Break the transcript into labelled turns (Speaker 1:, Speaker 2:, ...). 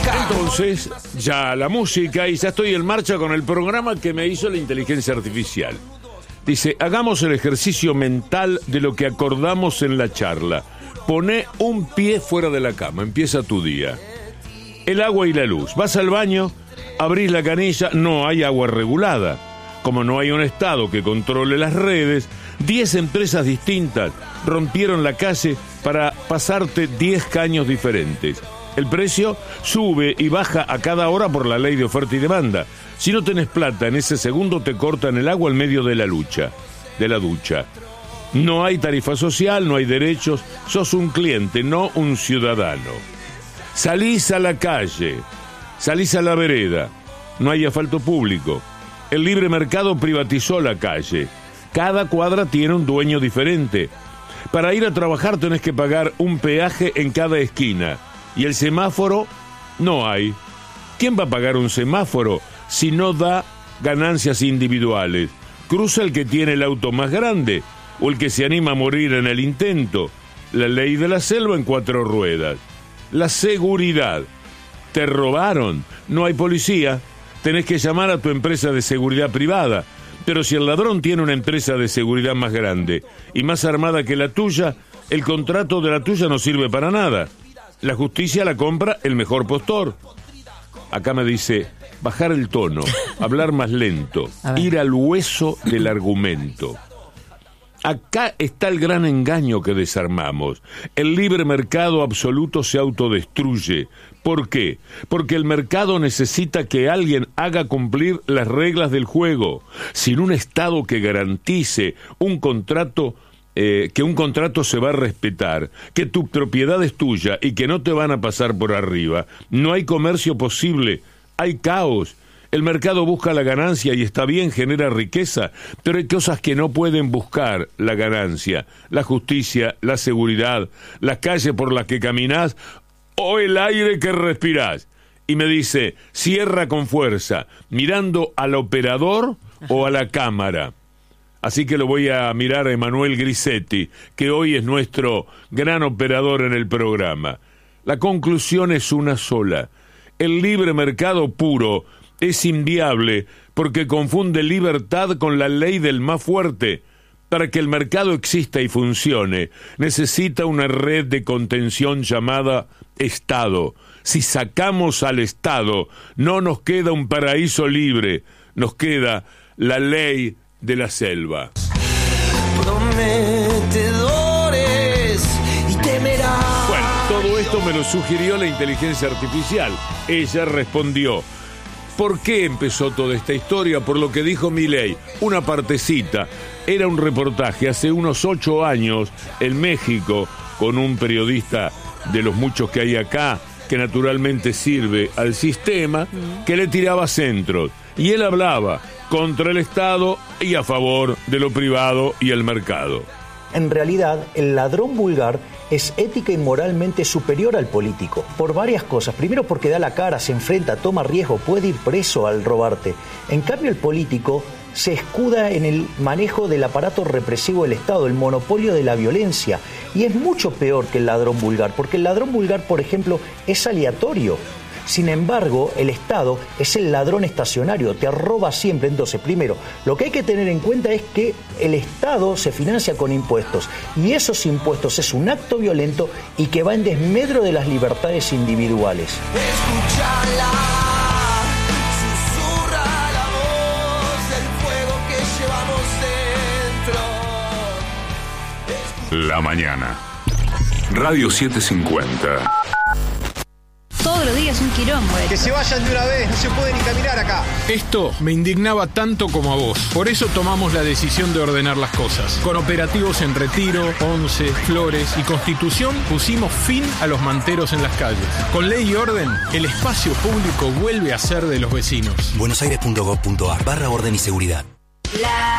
Speaker 1: Entonces, ya la música y ya estoy en marcha con el programa que me hizo la inteligencia artificial. Dice, hagamos el ejercicio mental de lo que acordamos en la charla. Poné un pie fuera de la cama, empieza tu día. El agua y la luz. Vas al baño, abrís la canilla, no hay agua regulada. Como no hay un Estado que controle las redes, 10 empresas distintas rompieron la calle para pasarte 10 caños diferentes. El precio sube y baja a cada hora por la ley de oferta y demanda. Si no tenés plata, en ese segundo te cortan el agua en medio de la ducha. No hay tarifa social, no hay derechos, sos un cliente, no un ciudadano. Salís a la calle, salís a la vereda, no hay asfalto público. El libre mercado privatizó la calle. Cada cuadra tiene un dueño diferente. Para ir a trabajar tenés que pagar un peaje en cada esquina. Y el semáforo no hay. ¿Quién va a pagar un semáforo si no da ganancias individuales? Cruza el que tiene el auto más grande o el que se anima a morir en el intento. La ley de la selva en 4 ruedas. La seguridad. Te robaron. No hay policía. Tenés que llamar a tu empresa de seguridad privada. Pero si el ladrón tiene una empresa de seguridad más grande y más armada que la tuya, el contrato de la tuya no sirve para nada. La justicia la compra el mejor postor. Acá me dice, bajar el tono, hablar más lento, ir al hueso del argumento. Acá está el gran engaño que desarmamos. El libre mercado absoluto se autodestruye. ¿Por qué? Porque el mercado necesita que alguien haga cumplir las reglas del juego. Sin un Estado que garantice un contrato, que un contrato se va a respetar, que tu propiedad es tuya y que no te van a pasar por arriba, no hay comercio posible, hay caos. El mercado busca la ganancia y está bien, genera riqueza, pero hay cosas que no pueden buscar la ganancia, la justicia, la seguridad, las calles por las que caminás o el aire que respirás. Y me dice, cierra con fuerza, mirando al operador o a la cámara. Así que lo voy a mirar a Emanuel Grisetti, que hoy es nuestro gran operador en el programa. La conclusión es una sola. El libre mercado puro es inviable porque confunde libertad con la ley del más fuerte. Para que el mercado exista y funcione, necesita una red de contención llamada Estado. Si sacamos al Estado, no nos queda un paraíso libre, nos queda la ley de la selva.
Speaker 2: Prometedores y temerás.
Speaker 1: Bueno, todo esto me lo sugirió la inteligencia artificial. Ella respondió. ¿Por qué empezó toda esta historia? Por lo que dijo Milei, una partecita. Era un reportaje hace unos 8 años en México con un periodista de los muchos que hay acá, que naturalmente sirve al sistema, que le tiraba centros. Y él hablaba contra el Estado y a favor de lo privado y el mercado.
Speaker 3: En realidad, el ladrón vulgar es ética y moralmente superior al político, por varias cosas. Primero, porque da la cara, se enfrenta, toma riesgo, puede ir preso al robarte. En cambio, el político se escuda en el manejo del aparato represivo del Estado, el monopolio de la violencia. Y es mucho peor que el ladrón vulgar, porque el ladrón vulgar, por ejemplo, es aleatorio. Sin embargo, el Estado es el ladrón estacionario, te roba siempre. Entonces, primero, lo que hay que tener en cuenta es que el Estado se financia con impuestos y esos impuestos es un acto violento y que va en desmedro de las libertades individuales.
Speaker 2: Escúchala, susurra la voz del fuego que llevamos dentro.
Speaker 4: La mañana. Radio 750.
Speaker 5: Todos los días un quilombo.
Speaker 6: Que se vayan de una vez, no se puede ni caminar acá.
Speaker 7: Esto me indignaba tanto como a vos. Por eso tomamos la decisión de ordenar las cosas. Con operativos en Retiro, Once, Flores y Constitución pusimos fin a los manteros en las calles. Con ley y orden, el espacio público vuelve a ser de los vecinos.
Speaker 8: buenosaires.gov.ar/orden y seguridad.